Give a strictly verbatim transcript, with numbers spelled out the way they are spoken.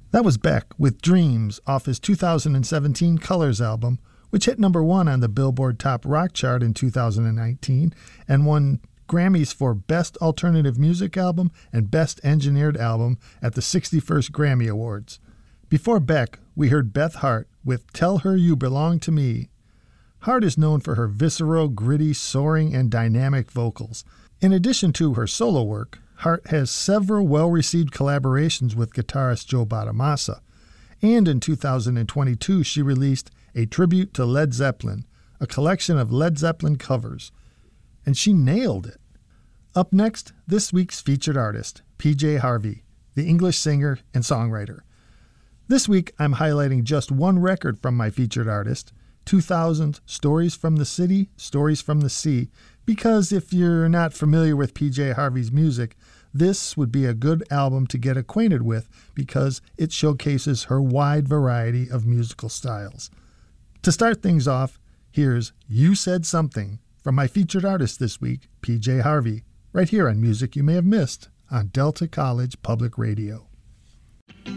That was Beck with Dreams off his two thousand seventeen Colors album, which hit number one on the Billboard Top Rock chart in two thousand nineteen and won Grammys for Best Alternative Music Album and Best Engineered Album at the sixty-first Grammy Awards. Before Beck, we heard Beth Hart with Tell Her You Belong to Me. Hart is known for her visceral, gritty, soaring, and dynamic vocals. In addition to her solo work, Hart has several well-received collaborations with guitarist Joe Bonamassa. And in two thousand twenty-two, she released a tribute to Led Zeppelin, a collection of Led Zeppelin covers. And she nailed it. Up next, this week's featured artist, P J Harvey, the English singer and songwriter. This week, I'm highlighting just one record from my featured artist, two thousand Stories from the City, Stories from the Sea, because if you're not familiar with P J Harvey's music, this would be a good album to get acquainted with because it showcases her wide variety of musical styles. To start things off, here's You Said Something from my featured artist this week, P J Harvey, right here on Music You May Have Missed on Delta College Public Radio.